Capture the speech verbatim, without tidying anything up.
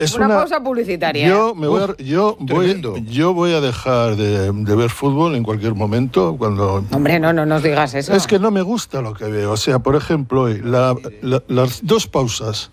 Es una, una pausa publicitaria. Yo, me voy, a, yo, tremendo. voy, yo voy a dejar de, de ver fútbol en cualquier momento. Cuando Hombre, no, no nos digas eso. Es que no me gusta lo que veo. O sea, por ejemplo, hoy, la, la, las dos pausas